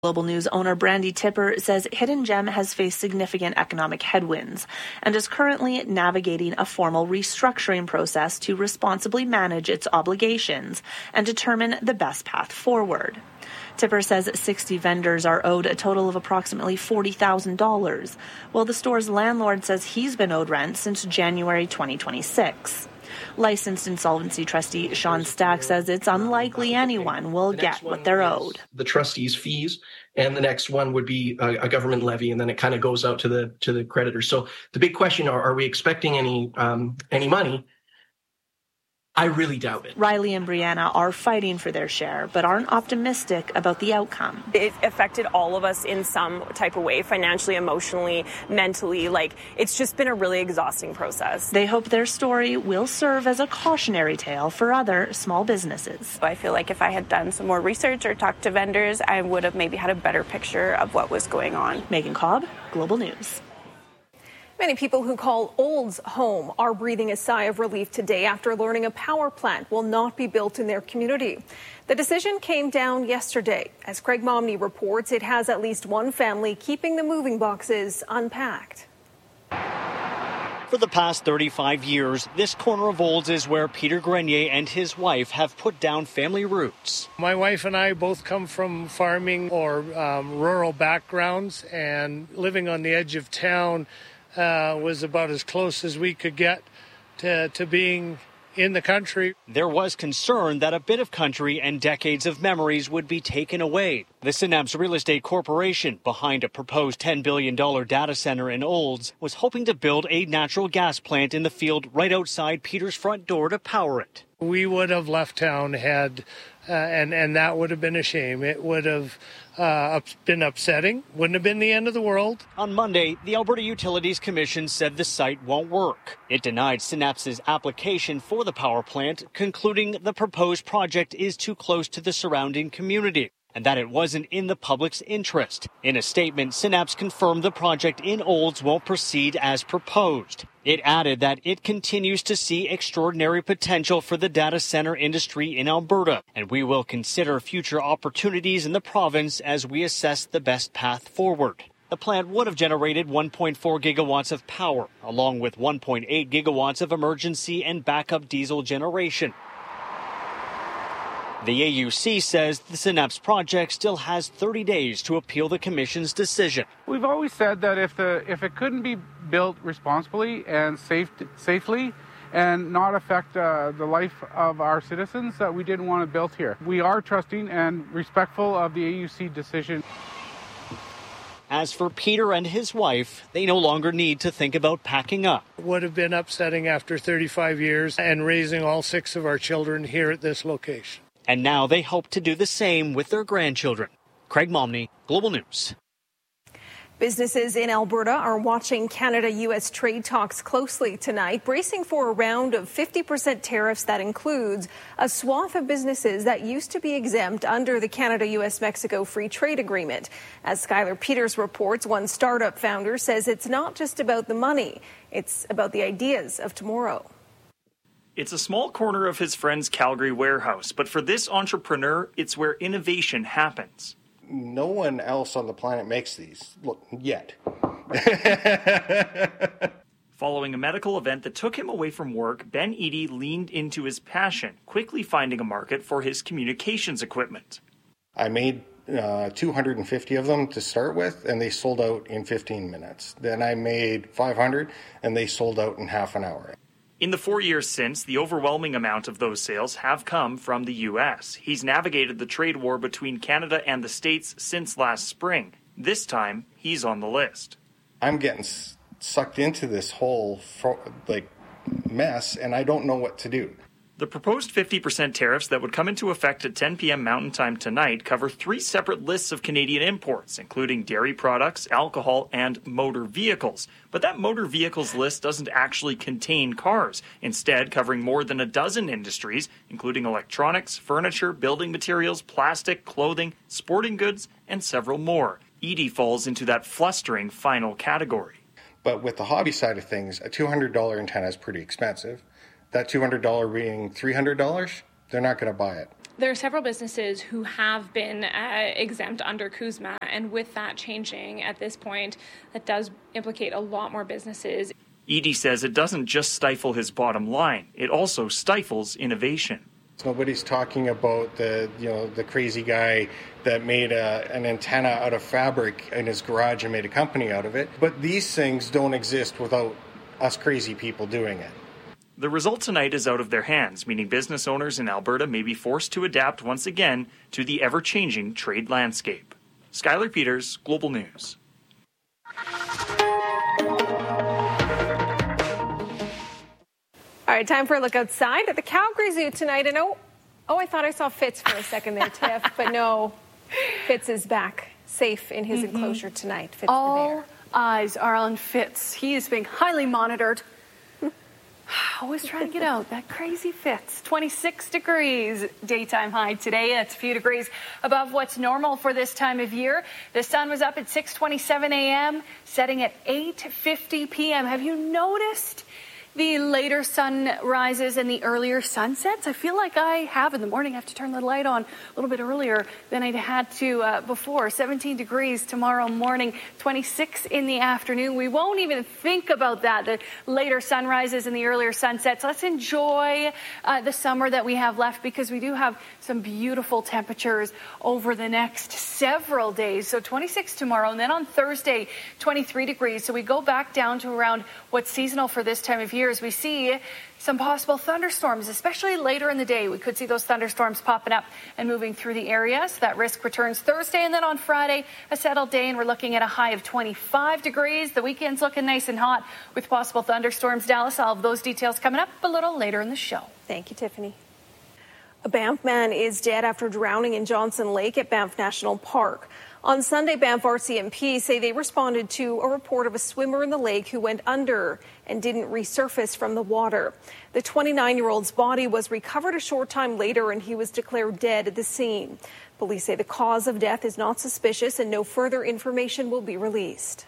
Global News owner Brandy Tipper says Hidden Gem has faced significant economic headwinds and is currently navigating a formal restructuring process to responsibly manage its obligations and determine the best path forward. Tipper says 60 vendors are owed a total of approximately $40,000, while the store's landlord says he's been owed rent since January 2026. Licensed insolvency trustee Sean Stack says it's unlikely anyone will get what they're owed. The trustees' fees, and the next one would be a government levy, and then it kind of goes out to the creditors. So the big question: are we expecting any money? I really doubt it. Riley and Brianna are fighting for their share, but aren't optimistic about the outcome. It affected all of us in some type of way, financially, emotionally, mentally. It's just been a really exhausting process. They hope their story will serve as a cautionary tale for other small businesses. I feel like if I had done some more research or talked to vendors, I would have maybe had a better picture of what was going on. Megan Cobb, Global News. Many people who call Olds home are breathing a sigh of relief today after learning a power plant will not be built in their community. The decision came down yesterday. As Craig Momney reports, it has at least one family keeping the moving boxes unpacked. For the past 35 years, this corner of Olds is where Peter Grenier and his wife have put down family roots. My wife and I both come from farming or rural backgrounds, and living on the edge of town was about as close as we could get to being in the country. There was concern that a bit of country and decades of memories would be taken away. The Synapse Real Estate Corporation, behind a proposed $10 billion data center in Olds, was hoping to build a natural gas plant in the field right outside Peter's front door to power it. We would have left town and that would have been a shame. It would have been upsetting. Wouldn't have been the end of the world. On Monday, the Alberta Utilities Commission said the site won't work. It denied Synapse's application for the power plant, concluding the proposed project is too close to the surrounding community and that it wasn't in the public's interest. In a statement, Synapse confirmed the project in Olds won't proceed as proposed. It added that it continues to see extraordinary potential for the data center industry in Alberta, and we will consider future opportunities in the province as we assess the best path forward. The plant would have generated 1.4 gigawatts of power, along with 1.8 gigawatts of emergency and backup diesel generation. The AUC says the Synapse project still has 30 days to appeal the Commission's decision. We've always said that if it couldn't be built responsibly and safely and not affect the life of our citizens, that we didn't want it built here. We are trusting and respectful of the AUC decision. As for Peter and his wife, they no longer need to think about packing up. It would have been upsetting after 35 years and raising all 6 of our children here at this location. And now they hope to do the same with their grandchildren. Craig Momney, Global News. Businesses in Alberta are watching Canada-U.S. trade talks closely tonight, bracing for a round of 50% tariffs that includes a swath of businesses that used to be exempt under the Canada-U.S.-Mexico Free Trade Agreement. As Skylar Peters reports, one startup founder says it's not just about the money, it's about the ideas of tomorrow. It's a small corner of his friend's Calgary warehouse, but for this entrepreneur, it's where innovation happens. No one else on the planet makes these, yet. Following a medical event that took him away from work, Ben Eady leaned into his passion, quickly finding a market for his communications equipment. I made 250 of them to start with, and they sold out in 15 minutes. Then I made 500, and they sold out in half an hour. In the 4 years since, the overwhelming amount of those sales have come from the U.S. He's navigated the trade war between Canada and the States since last spring. This time, he's on the list. I'm getting sucked into this whole mess, and I don't know what to do. The proposed 50% tariffs that would come into effect at 10 p.m. Mountain Time tonight cover 3 separate lists of Canadian imports, including dairy products, alcohol, and motor vehicles. But that motor vehicles list doesn't actually contain cars, instead covering more than a dozen industries, including electronics, furniture, building materials, plastic, clothing, sporting goods, and several more. Eady falls into that flustering final category. But with the hobby side of things, a $200 antenna is pretty expensive. That $200 being $300, they're not going to buy it. There are several businesses who have been exempt under CUSMA, and with that changing at this point, that does implicate a lot more businesses. Edie says it doesn't just stifle his bottom line, it also stifles innovation. Nobody's talking about the crazy guy that made an antenna out of fabric in his garage and made a company out of it. But these things don't exist without us crazy people doing it. The result tonight is out of their hands, meaning business owners in Alberta may be forced to adapt once again to the ever-changing trade landscape. Skylar Peters, Global News. All right, time for a look outside at the Calgary Zoo tonight. And I thought I saw Fitz for a second there, Tiff, but no, Fitz is back safe in his enclosure tonight. Fitz All eyes are on Fitz. He is being highly monitored. Always trying to get out. That crazy Fitz. 26 degrees daytime high today. That's a few degrees above what's normal for this time of year. The sun was up at 6:27 a.m., setting at 8:50 p.m. Have you noticed the later sunrises and the earlier sunsets? I feel like I have in the morning. I have to turn the light on a little bit earlier than I had to before. 17 degrees tomorrow morning, 26 in the afternoon. We won't even think about that, the later sunrises and the earlier sunsets. Let's enjoy the summer that we have left, because we do have some beautiful temperatures over the next several days. So 26 tomorrow, and then on Thursday, 23 degrees. So we go back down to around what's seasonal for this time of year, as we see some possible thunderstorms, especially later in the day. We could see those thunderstorms popping up and moving through the area. So that risk returns Thursday, and then on Friday, a settled day, and we're looking at a high of 25 degrees. The weekend's looking nice and hot with possible thunderstorms. Dallas, I'll have those details coming up a little later in the show. Thank you, Tiffany. A Banff man is dead after drowning in Johnson Lake at Banff National Park. On Sunday, Banff RCMP say they responded to a report of a swimmer in the lake who went under and didn't resurface from the water. The 29-year-old's body was recovered a short time later, and he was declared dead at the scene. Police say the cause of death is not suspicious and no further information will be released.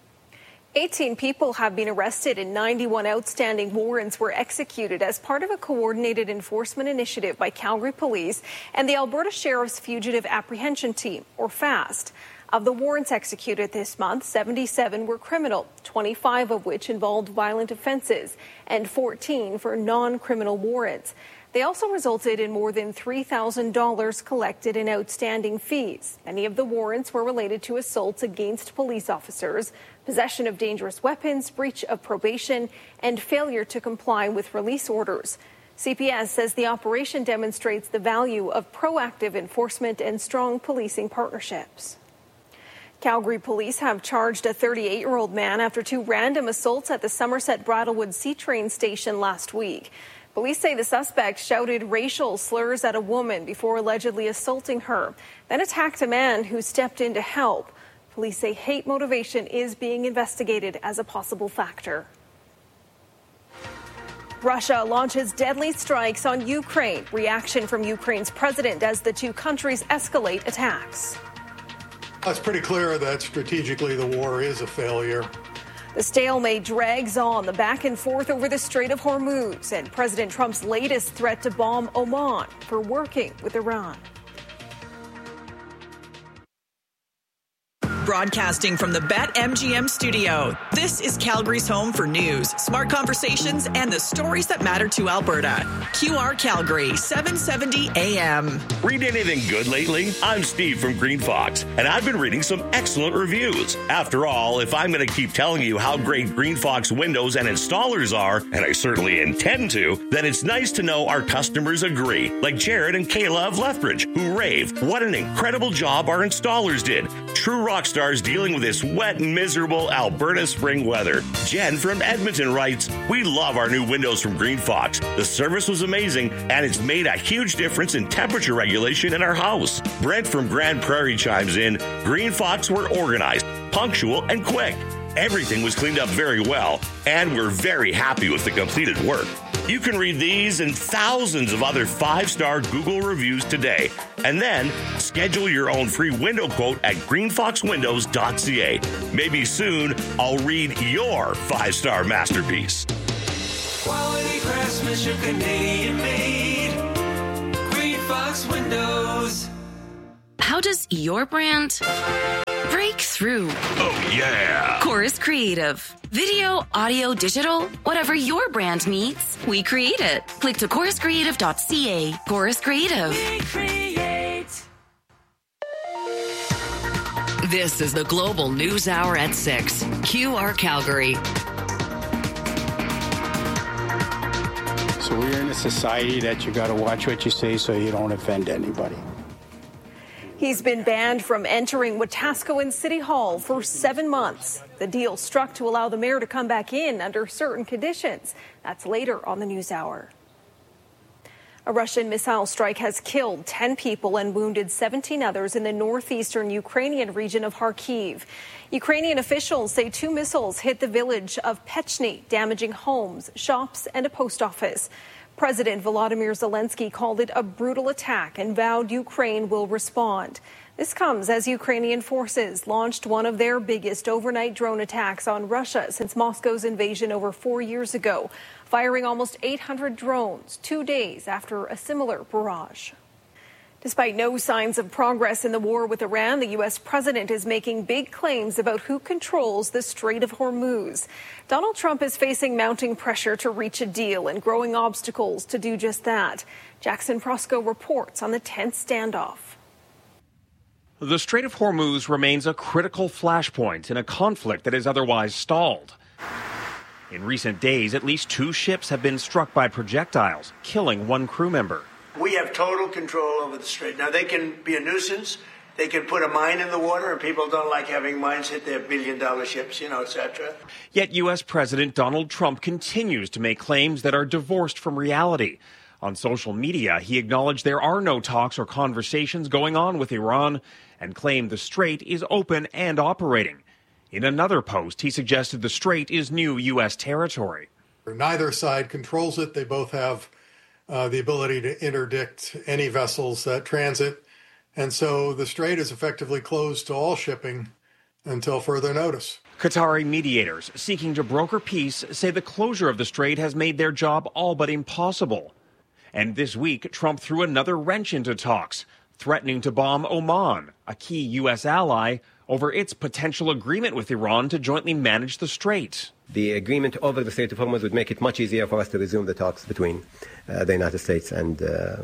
18 people have been arrested and 91 outstanding warrants were executed as part of a coordinated enforcement initiative by Calgary Police and the Alberta Sheriff's Fugitive Apprehension Team, or FAST. Of the warrants executed this month, 77 were criminal, 25 of which involved violent offences, and 14 for non-criminal warrants. They also resulted in more than $3,000 collected in outstanding fees. Many of the warrants were related to assaults against police officers, possession of dangerous weapons, breach of probation, and failure to comply with release orders. CPS says the operation demonstrates the value of proactive enforcement and strong policing partnerships. Calgary police have charged a 38-year-old man after two random assaults at the Somerset Bridlewood C train station last week. Police say the suspect shouted racial slurs at a woman before allegedly assaulting her, then attacked a man who stepped in to help. Police say hate motivation is being investigated as a possible factor. Russia launches deadly strikes on Ukraine. Reaction from Ukraine's president as the two countries escalate attacks. It's pretty clear that strategically the war is a failure. The stalemate drags on, the back and forth over the Strait of Hormuz, and President Trump's latest threat to bomb Oman for working with Iran. Broadcasting from the BetMGM studio, this is Calgary's home for news, smart conversations, and the stories that matter to Alberta. QR Calgary, 770 AM. Read anything good lately? I'm Steve from Green Fox, and I've been reading some excellent reviews. After all, if I'm going to keep telling you how great Green Fox windows and installers are, and I certainly intend to, then it's nice to know our customers agree, like Jared and Kayla of Lethbridge, who rave. What an incredible job our installers did. True rock stars dealing with this wet and miserable Alberta spring weather. Jen from Edmonton writes, "We love our new windows from Green Fox. The service was amazing, and it's made a huge difference in temperature regulation in our house." Brent from Grand Prairie chimes in, "Green Fox were organized, punctual, and quick. Everything was cleaned up very well, and we're very happy with the completed work." You can read these and thousands of other 5-star Google reviews today, and then schedule your own free window quote at greenfoxwindows.ca. Maybe soon I'll read your 5-star masterpiece. Quality craftsmanship, Canadian made. Green Fox Fox Windows. How does your brand break through? Oh, yeah. Chorus Creative. Video, audio, digital, whatever your brand needs, we create it. Click to choruscreative.ca. Chorus Creative. We create. This is the Global News Hour at 6. QR Calgary. So we're in a society that you got to watch what you say so you don't offend anybody. He's been banned from entering Wetaskiwin City Hall for 7 months. The deal struck to allow the mayor to come back in under certain conditions. That's later on the News Hour. A Russian missile strike has killed 10 people and wounded 17 others in the northeastern Ukrainian region of Kharkiv. Ukrainian officials say 2 missiles hit the village of Pechny, damaging homes, shops, and a post office. President Volodymyr Zelensky called it a brutal attack and vowed Ukraine will respond. This comes as Ukrainian forces launched one of their biggest overnight drone attacks on Russia since Moscow's invasion over 4 years ago, firing almost 800 drones 2 days after a similar barrage. Despite no signs of progress in the war with Iran, the U.S. president is making big claims about who controls the Strait of Hormuz. Donald Trump is facing mounting pressure to reach a deal and growing obstacles to do just that. Jackson Prosco reports on the tense standoff. The Strait of Hormuz remains a critical flashpoint in a conflict that is otherwise stalled. In recent days, at least 2 ships have been struck by projectiles, killing 1 crew member. We have total control over the strait. Now, they can be a nuisance. They can put a mine in the water, and people don't like having mines hit their billion-dollar ships, etc. Yet U.S. President Donald Trump continues to make claims that are divorced from reality. On social media, he acknowledged there are no talks or conversations going on with Iran and claimed the strait is open and operating. In another post, he suggested the strait is new U.S. territory. Neither side controls it. They both have the ability to interdict any vessels that transit. And so the strait is effectively closed to all shipping until further notice. Qatari mediators seeking to broker peace say the closure of the strait has made their job all but impossible. And this week, Trump threw another wrench into talks, threatening to bomb Oman, a key U.S. ally, over its potential agreement with Iran to jointly manage the strait. The agreement over the Strait of Hormuz would make it much easier for us to resume the talks between the United States and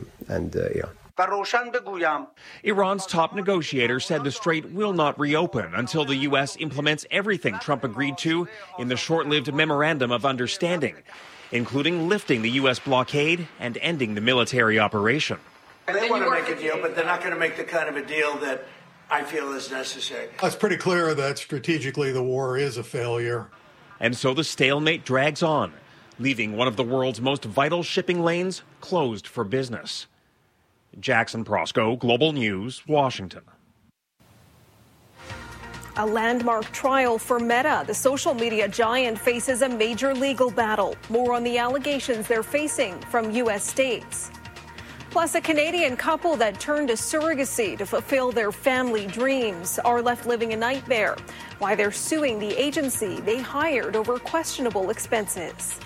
Iran. Iran's top negotiator said the strait will not reopen until the U.S. implements everything Trump agreed to in the short-lived Memorandum of Understanding, including lifting the U.S. blockade and ending the military operation. They want to make a deal, but they're not going to make the kind of a deal that I feel is necessary. It's pretty clear that strategically the war is a failure. And so the stalemate drags on, leaving one of the world's most vital shipping lanes closed for business. Jackson Prosco, Global News, Washington. A landmark trial for Meta. The social media giant faces a major legal battle. More on the allegations they're facing from U.S. states. Plus, a Canadian couple that turned to surrogacy to fulfill their family dreams are left living a nightmare. Why they're suing the agency they hired over questionable expenses.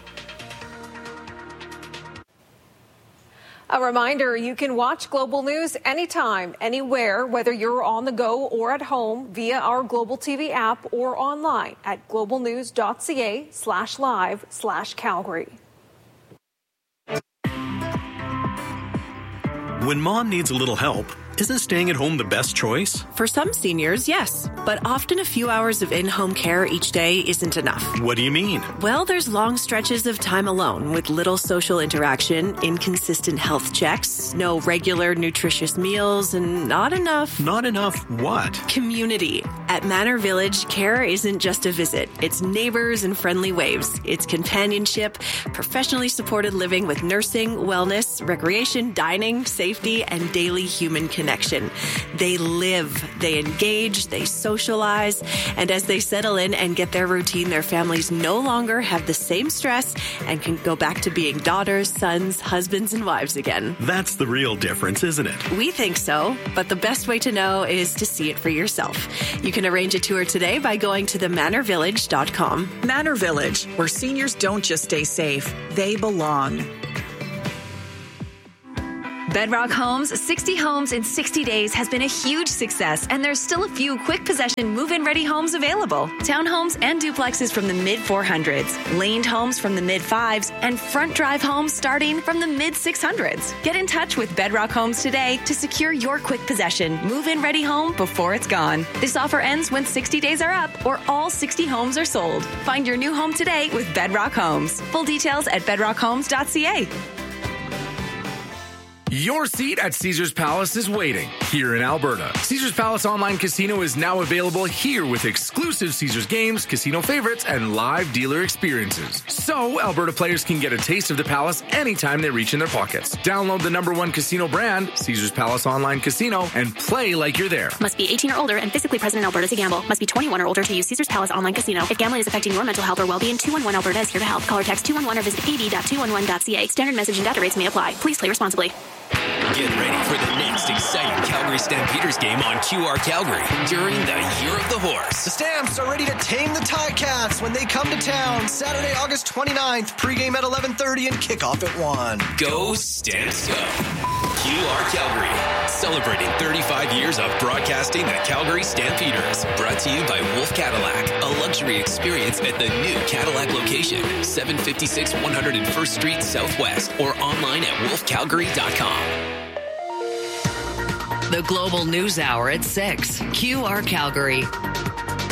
A reminder, you can watch Global News anytime, anywhere, whether you're on the go or at home via our Global TV app or online at globalnews.ca/live/Calgary. When mom needs a little help, isn't staying at home the best choice? For some seniors, yes. But often a few hours of in-home care each day isn't enough. What do you mean? Well, there's long stretches of time alone with little social interaction, inconsistent health checks, no regular nutritious meals, and not enough. Not enough what? Community. At Manor Village, care isn't just a visit. It's neighbors and friendly waves. It's companionship, professionally supported living with nursing, wellness, recreation, dining, safety, and daily human connection. They live, they engage, they socialize, and as they settle in and get their routine, their families no longer have the same stress and can go back to being daughters, sons, husbands, and wives again. That's the real difference, isn't it? We think so, but the best way to know is to see it for yourself. You can arrange a tour today by going to themanorvillage.com. Manor Village, where seniors don't just stay safe, they belong. Bedrock Homes 60 Homes in 60 Days has been a huge success, and there's still a few quick possession move-in ready homes available. Townhomes and duplexes from the mid-400s, laned homes from the mid-5s, and front drive homes starting from the mid-600s. Get in touch with Bedrock Homes today to secure your quick possession move-in ready home before it's gone. This offer ends when 60 days are up or all 60 homes are sold. Find your new home today with Bedrock Homes. Full details at bedrockhomes.ca. Your seat at Caesars Palace is waiting here in Alberta. Caesars Palace Online Casino is now available here with exclusive Caesars games, casino favorites, and live dealer experiences. So Alberta players can get a taste of the Palace anytime they reach in their pockets. Download the #1 casino brand, Caesars Palace Online Casino, and play like you're there. Must be 18 or older and physically present in Alberta to gamble. Must be 21 or older to use Caesars Palace Online Casino. If gambling is affecting your mental health or well-being, 211 Alberta is here to help. Call or text 211 or visit pd.211.ca. Standard message and data rates may apply. Please play responsibly. Get ready for the next exciting Calgary Stampeders game on QR Calgary during the Year of the Horse. The Stamps are ready to tame the Ticats when they come to town Saturday, August 29th, pregame at 11:30 and kickoff at 1. Go Stamps Go! QR Calgary, celebrating 35 years of broadcasting the Calgary Stampeders. Brought to you by Wolf Cadillac, a luxury experience at the new Cadillac location, 756 101st Street Southwest, or online at wolfcalgary.com. The Global News Hour at 6. QR Calgary.